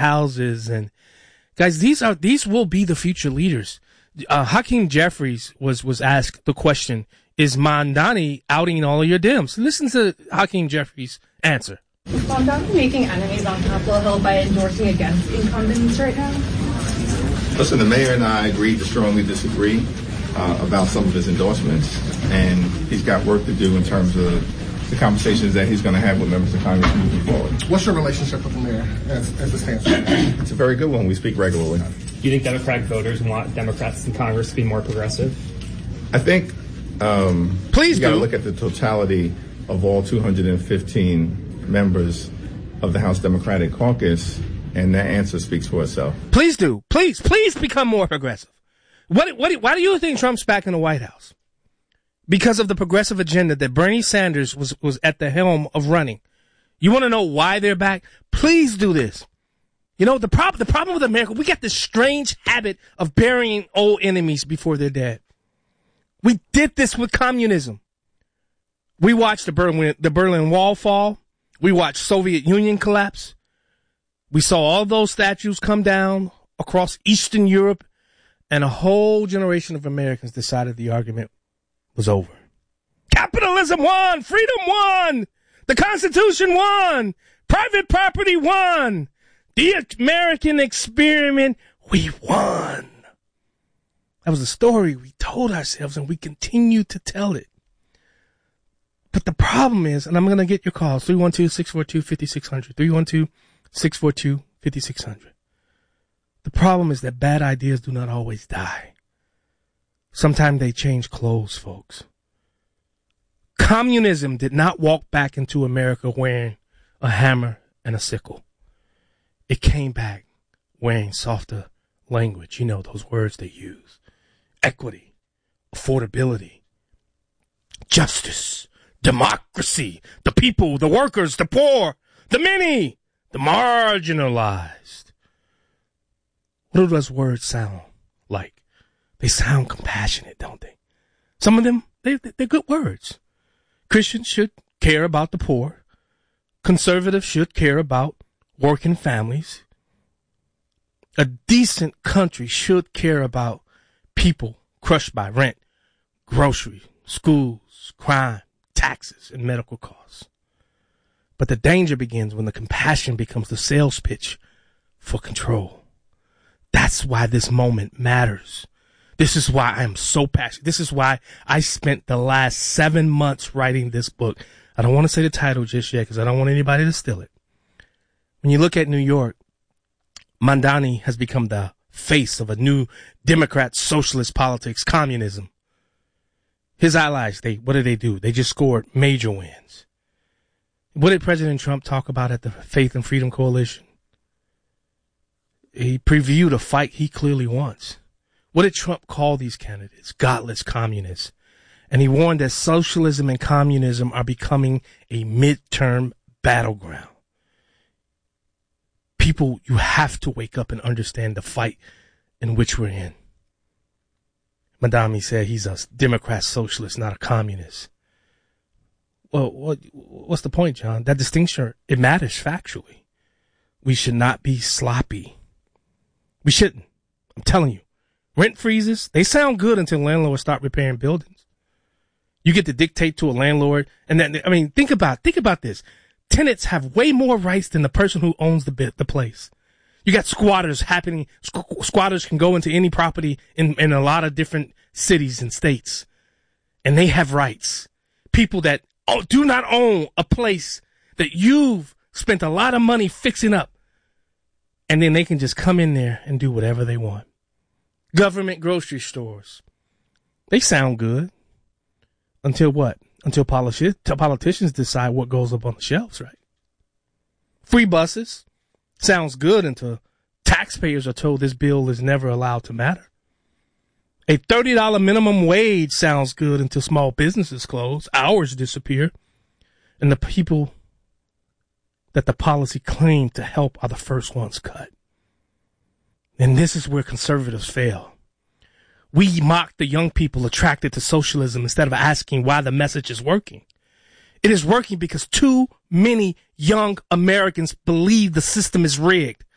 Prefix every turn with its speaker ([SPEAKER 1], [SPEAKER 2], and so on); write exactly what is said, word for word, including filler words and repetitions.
[SPEAKER 1] houses. And guys, these are, these will be the future leaders. Uh, Hakeem Jeffries was, was asked the question, is Mamdani outing all of your Dems? Listen to Hakeem Jeffries' answer.
[SPEAKER 2] Is Mamdani making enemies on Capitol Hill by endorsing against incumbents right now?
[SPEAKER 3] Listen, the mayor and I agreed to strongly disagree uh, about some of his endorsements, and he's got work to do in terms of the conversations that he's going to have with members of Congress moving forward.
[SPEAKER 4] What's your relationship with the mayor as, as it stands right now?
[SPEAKER 3] It's a very good one. We speak regularly.
[SPEAKER 5] Do you think Democratic voters want Democrats in Congress to be more progressive?
[SPEAKER 3] I think um,
[SPEAKER 1] Please
[SPEAKER 3] you got to
[SPEAKER 1] do.
[SPEAKER 3] look at the totality of all two hundred fifteen members of the House Democratic Caucus, and that answer speaks for itself.
[SPEAKER 1] Please do. Please, please become more progressive. What, what, why do you think Trump's back in the White House? Because of the progressive agenda that Bernie Sanders was, was at the helm of running. You want to know why they're back? Please do this. You know, the problem, the problem with America, we got this strange habit of burying old enemies before they're dead. We did this with communism. We watched the Berlin, the Berlin Wall fall. We watched Soviet Union collapse. We saw all those statues come down across Eastern Europe, and a whole generation of Americans decided the argument was over. Capitalism won! Freedom won! The Constitution won! Private property won! The American experiment, we won! That was the story we told ourselves, and we continue to tell it. But the problem is, and I'm going to get your calls, three one two, six four two, five six zero zero, three one two, six four two, five six zero zero. The problem is that bad ideas do not always die. Sometimes they change clothes, folks. Communism did not walk back into America wearing a hammer and a sickle. It came back wearing softer language. You know, those words they use. Equity, affordability, justice, democracy, the people, the workers, the poor, the many, the marginalized. What do those words sound like? They sound compassionate, don't they? Some of them, they, they're good words. Christians should care about the poor. Conservatives should care about working families. A decent country should care about people crushed by rent, groceries, schools, crime, taxes, and medical costs. But the danger begins when the compassion becomes the sales pitch for control. That's why this moment matters. This is why I'm so passionate. This is why I spent the last seven months writing this book. I don't want to say the title just yet because I don't want anybody to steal it. When you look at New York, Mamdani has become the face of a new Democrat socialist politics, communism. His allies, they, what did they do? They just scored major wins. What did President Trump talk about at the Faith and Freedom Coalition? He previewed a fight he clearly wants. What did Trump call these candidates? Godless communists. And he warned that socialism and communism are becoming a midterm battleground. People, you have to wake up and understand the fight in which we're in. Mamdani said he's a Democrat socialist, not a communist. Well, what, what's the point, John? That distinction, it matters factually. We should not be sloppy. We shouldn't. I'm telling you. Rent freezes, they sound good until landlords start repairing buildings. You get to dictate to a landlord. And then, I mean, think about, think about this. Tenants have way more rights than the person who owns the the place. You got squatters happening. Squ- squatters can go into any property in, in a lot of different cities and states. And they have rights. People that oh, do not own a place that you've spent a lot of money fixing up. And then they can just come in there and do whatever they want. Government grocery stores. They sound good. Until what? Until politi- politicians decide what goes up on the shelves, right? Free buses. Sounds good until taxpayers are told this bill is never allowed to matter. A thirty dollars minimum wage sounds good until small businesses close, hours disappear, and the people that the policy claimed to help are the first ones cut. And this is where conservatives fail. We mock the young people attracted to socialism instead of asking why the message is working. It is working because too many young Americans believe the system is rigged.